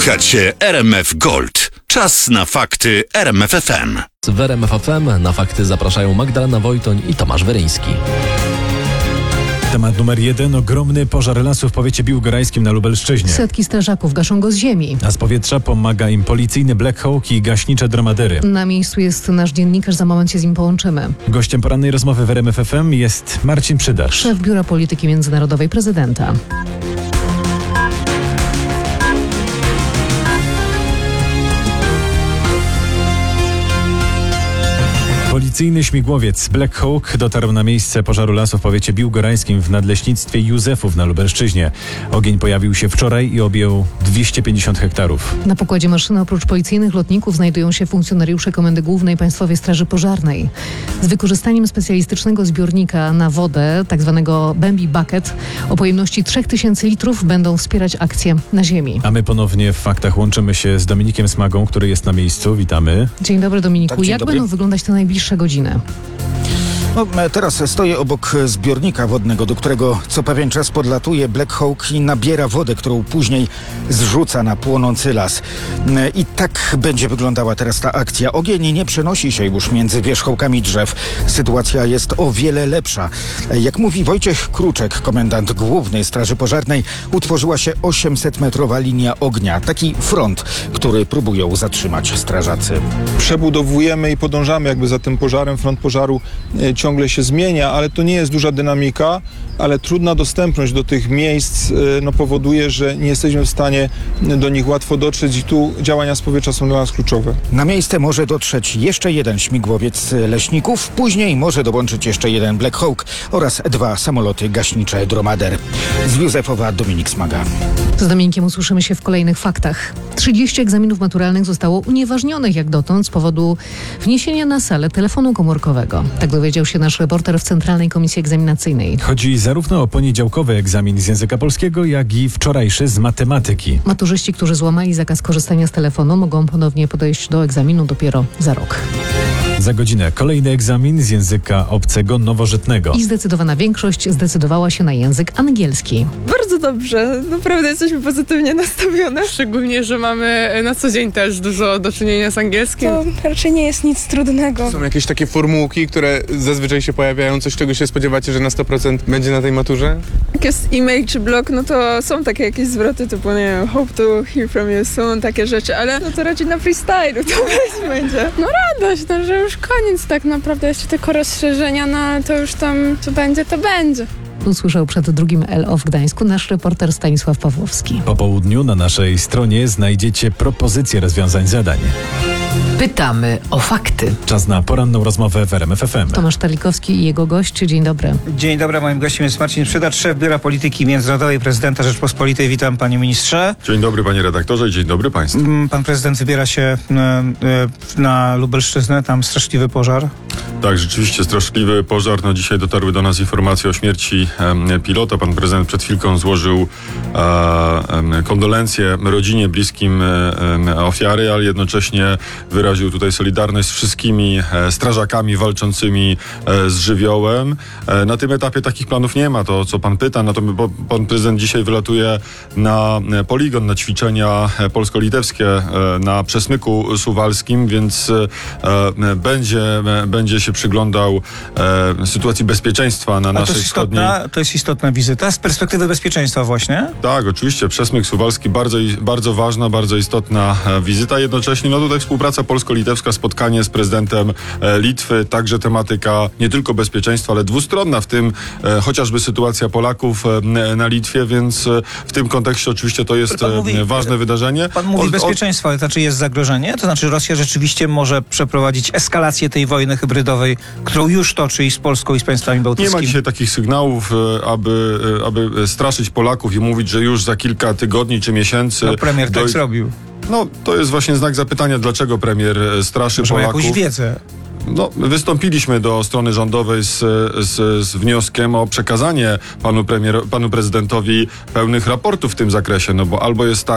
Słuchacie RMF Gold. Czas na fakty RMF FM. W RMF FM na fakty zapraszają Magdalena Wojtoń i Tomasz Weryński. Temat numer 1. Ogromny pożar lasu w powiecie biłgorajskim na Lubelszczyźnie. Setki strażaków gaszą go z ziemi. A z powietrza pomaga im policyjny Black Hawk i gaśnicze dromadery. Na miejscu jest nasz dziennikarz, za moment się z nim połączymy. Gościem porannej rozmowy w RMF FM jest Marcin Przydasz, Szef Biura Polityki Międzynarodowej prezydenta. Policyjny śmigłowiec Black Hawk dotarł na miejsce pożaru lasu w powiecie biłgorajskim w nadleśnictwie Józefów na Lubelszczyźnie. Ogień pojawił się wczoraj i objął 250 hektarów. Na pokładzie maszyny oprócz policyjnych lotników znajdują się funkcjonariusze Komendy Głównej Państwowej Straży Pożarnej. Z wykorzystaniem specjalistycznego zbiornika na wodę, tzw. Bambi Bucket, o pojemności 3000 litrów będą wspierać akcję na ziemi. A my ponownie w faktach łączymy się z Dominikiem Smagą, który jest na miejscu. Witamy. Dzień dobry, Dominiku. Tak, dzień Jak dobry. będą wyglądać te najbliższe godziny? Teraz stoję obok zbiornika wodnego, do którego co pewien czas podlatuje Black Hawk i nabiera wodę, którą później zrzuca na płonący las. I tak będzie wyglądała teraz ta akcja. Ogień nie przenosi się już między wierzchołkami drzew. Sytuacja jest o wiele lepsza. Jak mówi Wojciech Kruczek, komendant Głównej Straży Pożarnej, utworzyła się 800-metrowa linia ognia. Taki front, który próbują zatrzymać strażacy. Przebudowujemy i podążamy jakby za tym pożarem. Front pożaru ciągle się zmienia, ale to nie jest duża dynamika, ale trudna dostępność do tych miejsc powoduje, że nie jesteśmy w stanie do nich łatwo dotrzeć i tu działania z powietrza są dla nas kluczowe. Na miejsce może dotrzeć jeszcze jeden śmigłowiec leśników, później może dołączyć jeszcze jeden Black Hawk oraz 2 samoloty gaśnicze Dromader. Z Józefowa Dominik Smaga. Z Dominikiem usłyszymy się w kolejnych faktach. 30 egzaminów maturalnych zostało unieważnionych jak dotąd z powodu wniesienia na salę telefonu komórkowego. Tak dowiedział się nasz reporter w Centralnej Komisji Egzaminacyjnej. Chodzi zarówno o poniedziałkowy egzamin z języka polskiego, jak i wczorajszy z matematyki. Maturzyści, którzy złamali zakaz korzystania z telefonu, mogą ponownie podejść do egzaminu dopiero za rok. Za godzinę kolejny egzamin z języka obcego nowożytnego. I zdecydowana większość zdecydowała się na język angielski. Bardzo dobrze, naprawdę jesteśmy pozytywnie nastawione. Szczególnie, że mamy na co dzień też dużo do czynienia z angielskim. To raczej nie jest nic trudnego. Są jakieś takie formułki, które zazwyczaj się pojawiają, coś czego się spodziewacie, że na 100% będzie na tej maturze? Jak jest e-mail czy blog, no to są takie jakieś zwroty typu, nie wiem, hope to hear from you soon, takie rzeczy, ale no to raczej na freestylu to będzie. No radość, no, że już koniec tak naprawdę, jeszcze tylko rozszerzenia, no to już tam co będzie, to będzie. Usłyszał przed drugim LO w Gdańsku nasz reporter Stanisław Pawłowski. Po południu na naszej stronie znajdziecie propozycje rozwiązań zadań. Pytamy o fakty. Czas na poranną rozmowę w RMF FM. Tomasz Talikowski i jego gość. Dzień dobry. Dzień dobry, moim gościem jest Marcin Przydasz, szef Biura Polityki Międzynarodowej prezydenta Rzeczpospolitej. Witam, panie ministrze. Dzień dobry, panie redaktorze, i dzień dobry państwu. Pan prezydent wybiera się na Lubelszczyznę, tam straszliwy pożar. Tak, rzeczywiście straszliwy pożar. No, dzisiaj dotarły do nas informacje o śmierci pilota. Pan prezydent przed chwilką złożył kondolencje rodzinie, bliskim ofiary, ale jednocześnie wyraził tutaj solidarność z wszystkimi strażakami walczącymi z żywiołem. Na tym etapie takich planów nie ma, to co pan pyta, natomiast pan prezydent dzisiaj wylatuje na poligon, na ćwiczenia polsko-litewskie na Przesmyku Suwalskim, więc będzie się przyglądał sytuacji bezpieczeństwa na naszej wschodniej... To jest istotna wizyta z perspektywy bezpieczeństwa właśnie? Tak, oczywiście. Przesmyk Suwalski, bardzo ważna, bardzo istotna wizyta. Jednocześnie tutaj współpraca polsko-litewska, spotkanie z prezydentem Litwy, także tematyka nie tylko bezpieczeństwa, ale dwustronna, w tym chociażby sytuacja Polaków na Litwie, więc w tym kontekście oczywiście to jest ważne wydarzenie. Pan mówi bezpieczeństwo, ale to znaczy jest zagrożenie? To znaczy Rosja rzeczywiście może przeprowadzić eskalację tej wojny hybrydowej, którą już toczy i z Polską, i z państwami bałtyckimi? Nie ma dzisiaj takich sygnałów, aby straszyć Polaków i mówić, że już za kilka tygodni czy miesięcy... No premier tak zrobił. No, to jest właśnie znak zapytania, dlaczego premier straszy Może Polaków. jakąś wiedzę. No, wystąpiliśmy do strony rządowej z wnioskiem o przekazanie panu prezydentowi pełnych raportów w tym zakresie, no bo albo jest tak,